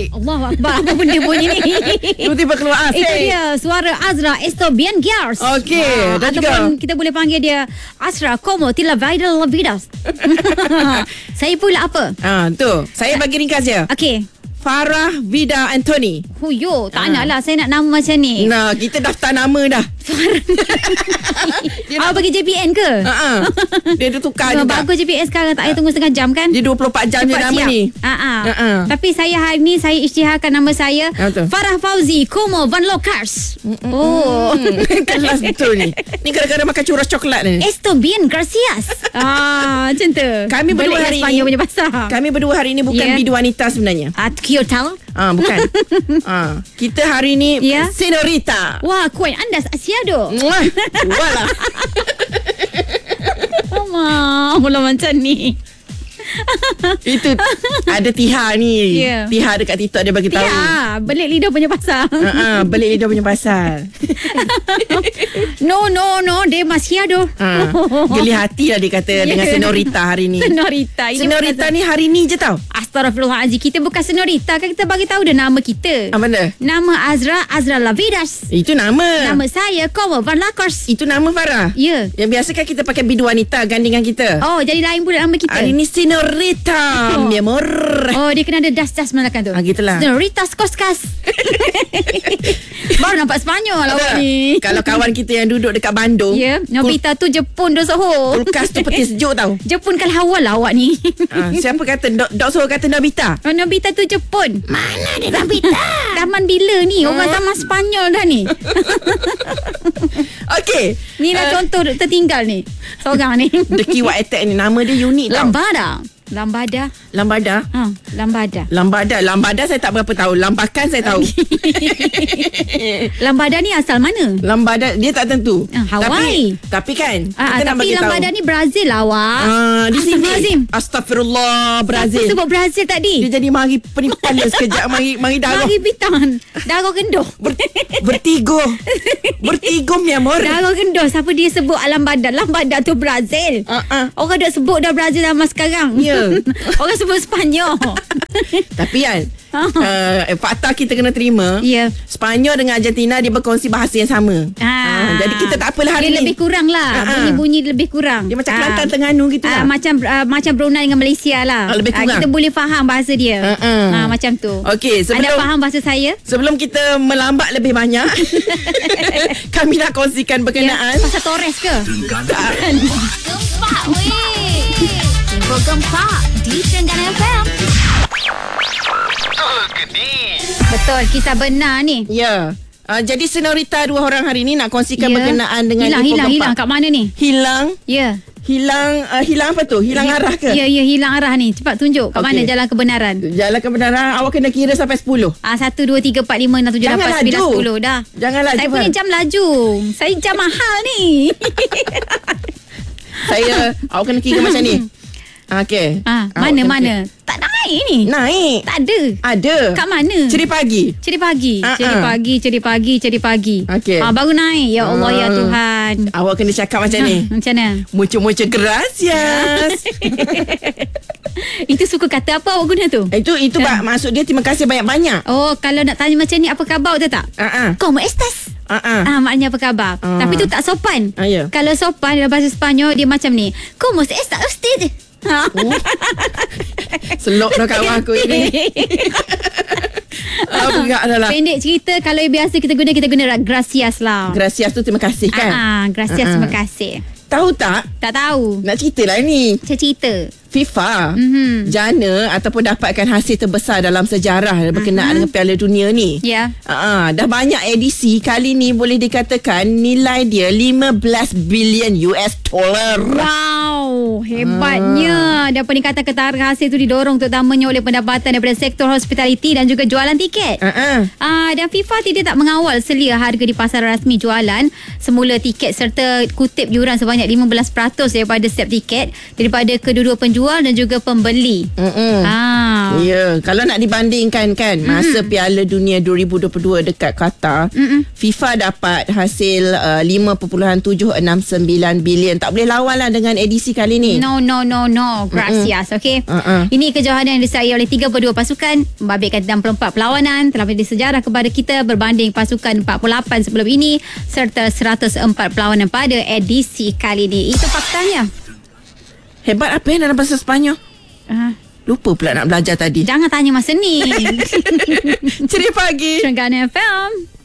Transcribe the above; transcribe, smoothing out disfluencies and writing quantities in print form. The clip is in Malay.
baik. Allahu Akbar. Apa benda bunyi ni? Tiba-tiba keluar Itu dia suara Azra Esteban Gears. Okey, dan juga kita boleh panggil dia Azra como te la vida la vidas. Saya pula apa? Tu. Saya bagi ringkas je. Okey. Farah Vida Anthony. Huyo, tak nak lah. Saya nak nama macam ni. Nah, kita daftar nama dah. Awak bagi JPN ke? Dia dah tukar juga. Bagus JPN sekarang. Tak payah tunggu setengah jam kan? Dia 24 jam je nama ni. Tapi saya hari ni saya isytiharkan nama saya Farah Fauzi Como Van Lokars. Kelas betul ni. Ni kadang-kadang makan churros coklat ni. Esto bien, gracias. Macam tu. Kami berdua hari ni punya pasal. Kami berdua hari ni bukan bidu wanita sebenarnya. Kyotal? Bukan. Kita hari ni Senorita. Wah, kuat anda asiado. Walah. Mula macam ni. Itu ada Tiha ni. Tiha dekat TikTok dia bagi tahu. Tiha, belik lidah punya pasal. Belik lidah punya pasal. No, demasiado. Geli hati lah dia kata dengan Senorita hari ni. Senorita ni hari ni je tau. Astaghfirullahaladzim. Kita bukan Senorita kan, kita bagi tahu dah nama kita. Mana? Nama Azra Lavidas. Itu nama. Nama saya Como Van Lakers. Itu nama Farah. Ya. Yang biasa kan kita pakai bidu wanita gandingan kita. Oh, jadi lain pula nama kita. Hari ni Senorita, mi amor. Oh, dia kena ada das belakang tu. Gitulah. Senorita Skoskas. Baru nampak Sepanyol awak ni. Kalau kawan kita yang duduk dekat Bandung, Nobita tu Jepun do Soho. Kulkas tu peti sejuk tau. Jepun kalau awal lah awak ni. Siapa kata Dok Soho kata Nobita? Nobita tu Jepun. Mana ada Nobita? Taman bila ni? Orang taman Sepanyol dah ni. Okey. Ni lah contoh tertinggal ni. Seorang ni. The Keyword Attack ni nama dia unik tau. Lambada. Lambada saya tak berapa tahu. Lambakan saya tahu. Lambada ni asal mana? Lambada dia tak tentu. Hawaii. Tapi kan kita nak tapi bagi tahu. Lambada ni Brazil awak. Di sini. Astagfirullah, Brazil. Siapa sebut Brazil tadi? Dia jadi mari penipuan dia sekejap. Mari darah. Mari bitan. Darah gendoh. Bertigo mi amor. Darah gendoh. Siapa dia sebut Lambada? Lambada tu Brazil. Orang dah sebut dah Brazil lama sekarang. Orang sebut Sepanyol. Tapi kan fakta kita kena terima, Sepanyol dengan Argentina dia berkongsi bahasa yang sama. Jadi kita tak apalah hari dia ni. Lebih kurang lah. Bunyi lebih kurang. Dia macam Kelantan Terengganu gitu lah. Macam Brunei dengan Malaysia lah. Lebih kurang. Kita boleh faham bahasa dia. Macam tu. Okey, anda faham bahasa saya? Sebelum kita melambat lebih banyak, kami nak kongsikan berkenaan pasal Torres ke? Gempak weh. Info gempak di Terengganu FM. Betul, kisah benar ni. Ya. Jadi Senorita dua orang hari ni nak kongsikan berkenaan dengan hilang kat mana ni? Hilang. Ya. Hilang apa tu? Hilang arah ke? Ya, hilang arah ni. Cepat tunjuk kat mana jalan kebenaran. Jalan kebenaran awak kena kira sampai 10. 1 2 3 4 5 6 7 8 9 10 dah. Janganlah. Saya punya jam laju. Saya jam mahal ni. Awak kena kira macam ni. Okey. Mana? Tak naik ni. Naik. Tak ada. Ada. Kat mana? Ceri pagi. Ceri pagi. Okey. Baru naik. Ya Allah ya Tuhan. Awak kena cakap macam ni. Macam mana? Mucho gracias. Itu suka kata apa awak guna tu? Itu maksud dia terima kasih banyak-banyak. Oh, kalau nak tanya macam ni apa khabar tu tak? Como estas? Maknanya apa khabar? Tapi tu tak sopan. Kalau sopan dalam bahasa Sepanyol dia macam ni. Como está usted? Selok dah kawan aku ini. Pendek cerita, kalau biasa kita guna gracias lah. Gracias tu terima kasih kan? Gracias terima kasih. Tahu tak? Tak tahu. Nak cerita lah ni. Cerita. FIFA jana ataupun dapatkan hasil terbesar dalam sejarah berkenaan dengan Piala Dunia ni. Dah banyak edisi. Kali ni boleh dikatakan nilai dia 15 bilion US dollar. Wow, hebatnya. Dan peningkatan ketara hasil tu didorong terutamanya oleh pendapatan daripada sektor hospitality dan juga jualan tiket. Dan FIFA tidak tak mengawal selia harga di pasar rasmi jualan. Semula tiket serta kutip yuran sebanyak 15% daripada setiap tiket daripada kedua-dua penjual penjual dan juga pembeli. Ya, kalau nak dibandingkan kan masa Piala Dunia 2022 dekat Qatar, FIFA dapat hasil 5.769 bilion. Tak boleh lawan lah dengan edisi kali ni. No. Gracias. Okay. Ini kejohanan yang disahai oleh 32 pasukan, membabitkan 64 perlawanan, telah menjadi sejarah kepada kita berbanding pasukan 48 sebelum ini serta 104 perlawanan pada edisi kali ini. Itu faktanya. Hebat apa yang dalam bahasa Sepanyol? Lupa pula nak belajar tadi. Jangan tanya masa ni. Ceria pagi. Terengganu FM.